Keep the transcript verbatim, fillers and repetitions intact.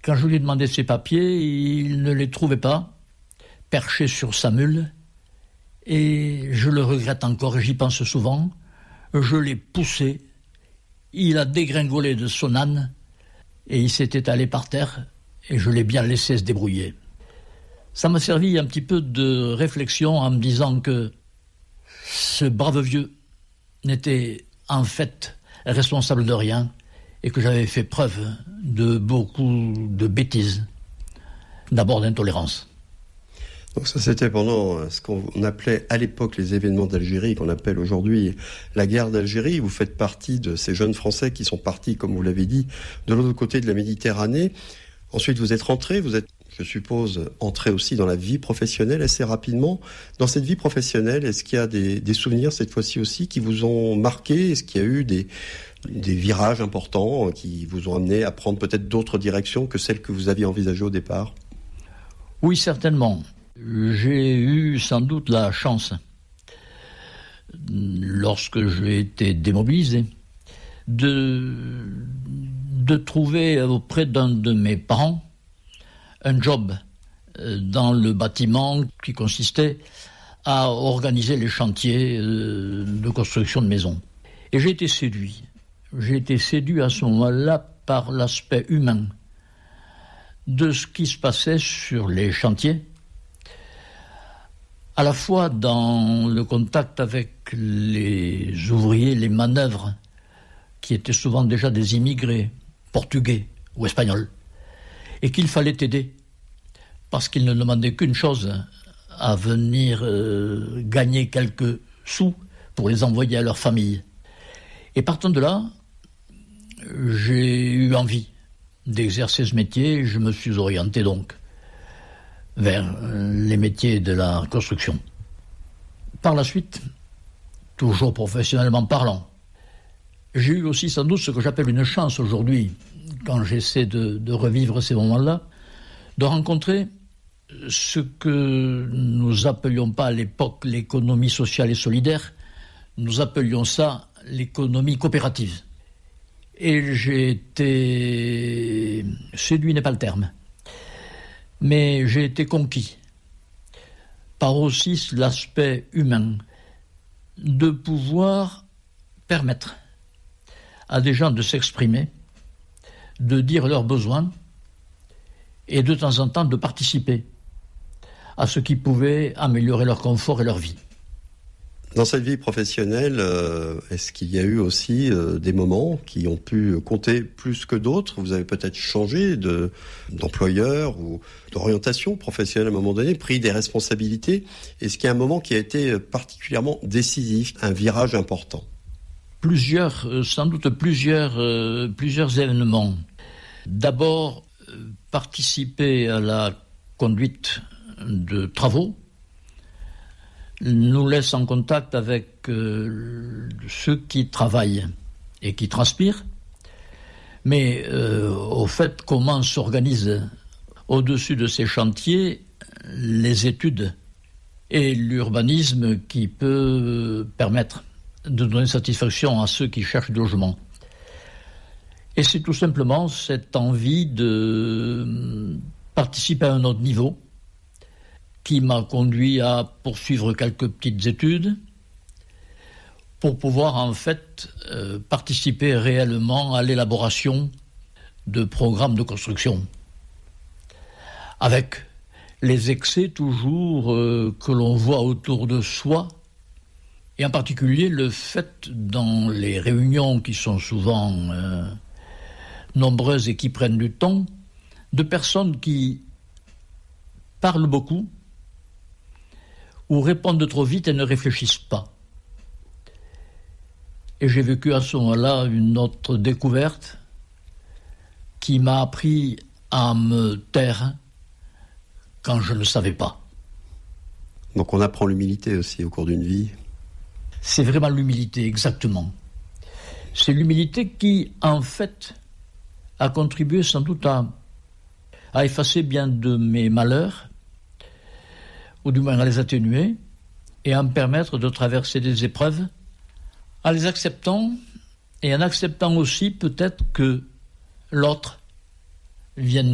Quand je lui ai demandé ses papiers, il ne les trouvait pas, perché sur sa mule. Et je le regrette encore, et j'y pense souvent. Je l'ai poussé, il a dégringolé de son âne, et il s'est étalé par terre, et je l'ai bien laissé se débrouiller. Ça m'a servi un petit peu de réflexion en me disant que ce brave vieux n'était en fait responsable de rien, et que j'avais fait preuve de beaucoup de bêtises, d'abord d'intolérance. Donc ça, c'était pendant ce qu'on appelait à l'époque les événements d'Algérie, qu'on appelle aujourd'hui la guerre d'Algérie. Vous faites partie de ces jeunes Français qui sont partis, comme vous l'avez dit, de l'autre côté de la Méditerranée. Ensuite, vous êtes rentré, vous êtes, je suppose, entré aussi dans la vie professionnelle assez rapidement. Dans cette vie professionnelle, est-ce qu'il y a des, des souvenirs, cette fois-ci aussi, qui vous ont marqué ? Est-ce qu'il y a eu des, des virages importants qui vous ont amené à prendre peut-être d'autres directions que celles que vous aviez envisagées au départ ? Oui, certainement. J'ai eu sans doute la chance, lorsque j'ai été démobilisé, de, de trouver auprès d'un de mes parents un job dans le bâtiment qui consistait à organiser les chantiers de construction de maisons. Et j'ai été séduit. J'ai été séduit à ce moment-là par l'aspect humain de ce qui se passait sur les chantiers, à la fois dans le contact avec les ouvriers, les manœuvres, qui étaient souvent déjà des immigrés, portugais ou espagnols, et qu'il fallait aider, parce qu'ils ne demandaient qu'une chose, à venir euh, gagner quelques sous pour les envoyer à leur famille. Et partant de là, j'ai eu envie d'exercer ce métier, je me suis orienté donc vers les métiers de la construction. Par la suite, toujours professionnellement parlant, j'ai eu aussi sans doute ce que j'appelle une chance aujourd'hui, quand j'essaie de, de revivre ces moments-là, de rencontrer ce que nous appelions pas à l'époque l'économie sociale et solidaire, nous appelions ça l'économie coopérative. Et j'ai été séduit n'est pas le terme, mais j'ai été conquis par aussi l'aspect humain de pouvoir permettre à des gens de s'exprimer, de dire leurs besoins et de temps en temps de participer à ce qui pouvait améliorer leur confort et leur vie. Dans cette vie professionnelle, euh, est-ce qu'il y a eu aussi euh, des moments qui ont pu compter plus que d'autres ? Vous avez peut-être changé de, d'employeur ou d'orientation professionnelle à un moment donné, pris des responsabilités. Est-ce qu'il y a un moment qui a été particulièrement décisif, un virage important ? Plusieurs, euh, sans doute plusieurs, euh, plusieurs événements. D'abord, euh, participer à la conduite de travaux nous laisse en contact avec euh, ceux qui travaillent et qui transpirent, mais euh, au fait comment s'organisent au-dessus de ces chantiers les études et l'urbanisme qui peut permettre de donner satisfaction à ceux qui cherchent du logement. Et c'est tout simplement cette envie de participer à un autre niveau qui m'a conduit à poursuivre quelques petites études pour pouvoir en fait euh, participer réellement à l'élaboration de programmes de construction. Avec les excès toujours euh, que l'on voit autour de soi, et en particulier le fait dans les réunions qui sont souvent euh, nombreuses et qui prennent du temps, de personnes qui parlent beaucoup, ou répondent trop vite et ne réfléchissent pas. Et j'ai vécu à ce moment-là une autre découverte qui m'a appris à me taire quand je ne savais pas. Donc on apprend l'humilité aussi au cours d'une vie. C'est vraiment l'humilité, exactement. C'est l'humilité qui, en fait, a contribué sans doute à, à effacer bien de mes malheurs, ou du moins à les atténuer, et à me permettre de traverser des épreuves, en les acceptant, et en acceptant aussi peut-être que l'autre vienne